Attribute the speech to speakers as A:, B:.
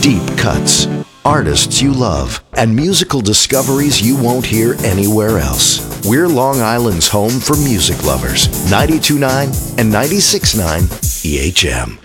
A: Deep cuts, artists you love, and musical discoveries you won't hear anywhere else. We're Long Island's home for music lovers. 92.9 and 96.9 EHM.